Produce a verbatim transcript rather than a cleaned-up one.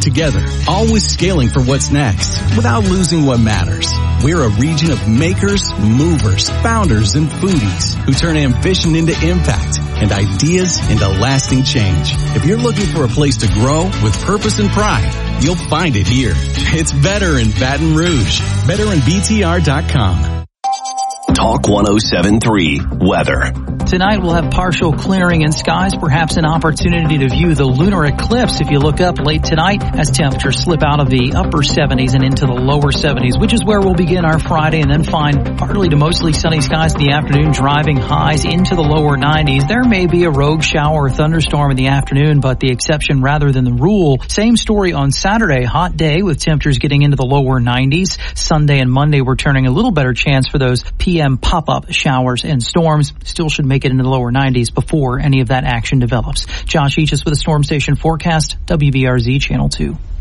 together, always scaling for what's next without losing what matters. We're a region of makers, movers, founders, and foodies who turn ambition into impact and ideas into lasting change. If you're looking for a place to grow with purpose and pride, you'll find it here. It's better in Baton Rouge. better in B T R dot com. Talk one oh seven point three Weather. Tonight we'll have partial clearing in skies, perhaps an opportunity to view the lunar eclipse if you look up late tonight as temperatures slip out of the upper seventies and into the lower seventies, which is where we'll begin our Friday and then find partly to mostly sunny skies in the afternoon, driving highs into the lower nineties. There may be a rogue shower or thunderstorm in the afternoon, but the exception rather than the rule. Same story on Saturday, hot day with temperatures getting into the lower nineties. Sunday and Monday we're turning a little better chance for those P M pop-up showers and storms. Still should make it into the lower nineties before any of that action develops. Josh Eachus with a Storm Station forecast, W B R Z Channel two.